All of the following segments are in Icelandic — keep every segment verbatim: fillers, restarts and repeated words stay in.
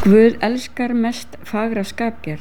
Guð elskar mest fagra skapgerð.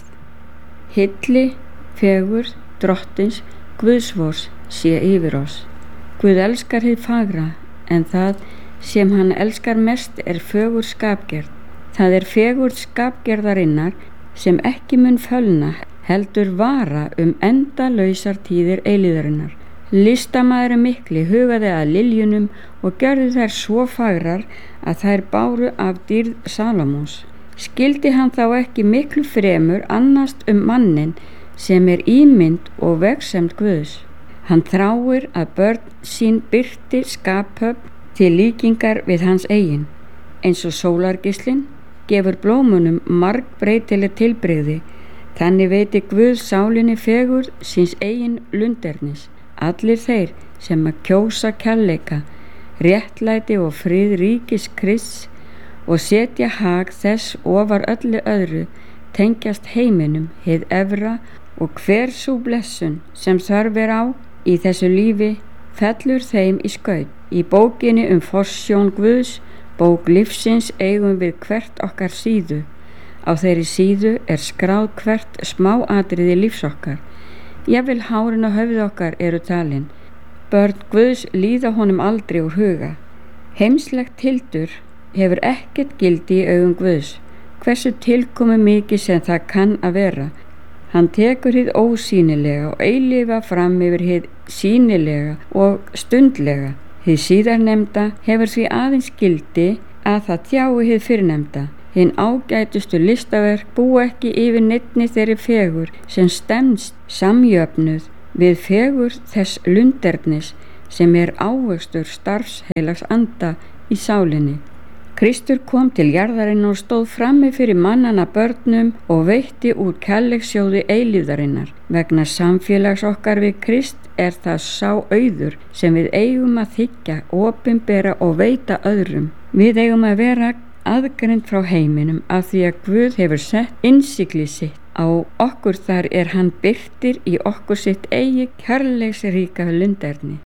Hylli, fegurð, drottins, Guðsvors sé yfir oss. Guð elskar hið fagra, en það sem hann elskar mest er fögur skapgerð. Það er fegurð skapgerðarinnar sem ekki mun fölna, heldur vara um endalausar tíðir eilíðarinnar. Listamaður mikli hugaði að liljunum og gjörði þær svo fagrar að þær báru af dýrð Salómons. Skildi hann þá ekki miklu fremur annast um mannin sem er ímynd og vegsemd Guðs. Hann þráir að börn sín birti skaphöfn til líkingar við hans eigin. Eins og sólargeislinn gefur blómunum margbreytileg tilbrigði, þannig veiti Guð sálinni fegurð síns eigin lundernis. Allir þeir sem að kjósa kærleika, réttlæti og frið ríkis Krists og setja hag þess ofar öllu öðru, tengjast heiminum hið efra, og hver sú blessun sem þörf er á í þessu lífi fellur þeim í skaut. Í bókinni um forsjón Guðs, bók lífsins, eigum við hvert okkar síðu. Á þeirri síðu er skráð hvert smáatriði lífs okkar. Jafnvel hárin á höfði okkar eru talin. Börn Guðs líða honum aldrei úr huga. Heimslegt hildur hefur ekkert gildi í augum Guðs, hversu tilkomi mikið sem það kann að vera. Hann tekur hið ósýnilega og eilífa fram yfir hið sýnilega og stundlega. Hið síðarnefnda hefur því aðeins gildi að það tjái hið fyrrnefnda. Hinn ágætustu listaverk búa ekki yfir neinni þeirri fegur sem stemst samjöfnuð við fegur þess lundernis sem er ávöxtur starfsheilags anda í sálinni. Kristur kom til jarðarinn og stóð frammi fyrir mannana börnum og veitti úr kærleikssjóði eilífðarinnar. Vegna samfélags okkar við Krist er það sá auður sem við eigum að þiggja, opinbera og veita öðrum. Við eigum að vera aðgreind frá heiminum af því að Guð hefur sett innsigli sitt á okkur, þar er hann birtir í okkur sitt eigi kærleiksríka lunderni.